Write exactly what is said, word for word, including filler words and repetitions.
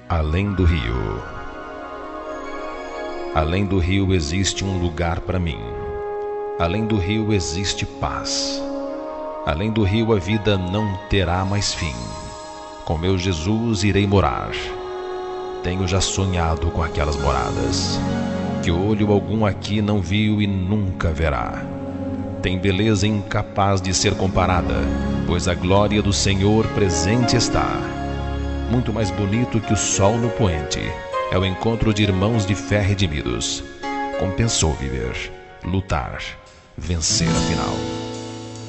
Além do rio. Além do rio existe um lugar para mim. Além do rio existe paz. Além do rio a vida não terá mais fim. Com meu Jesus irei morar. Tenho já sonhado com aquelas moradas, que olho algum aqui não viu e nunca verá. Tem beleza incapaz de ser comparada, pois a glória do Senhor presente está. Muito mais bonito que o sol no poente é o encontro de irmãos de fé redimidos. Compensou viver, lutar, vencer afinal.